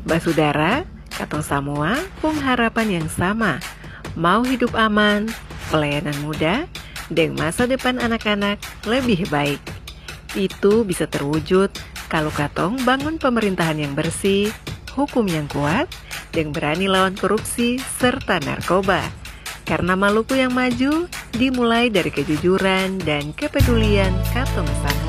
Basudara, katong semua pung harapan yang sama, mau hidup aman, pelayanan mudah, dan masa depan anak-anak lebih baik. Itu bisa terwujud kalau katong bangun pemerintahan yang bersih, hukum yang kuat, dan berani lawan korupsi serta narkoba. Karena Maluku yang maju dimulai dari kejujuran dan kepedulian katong sama.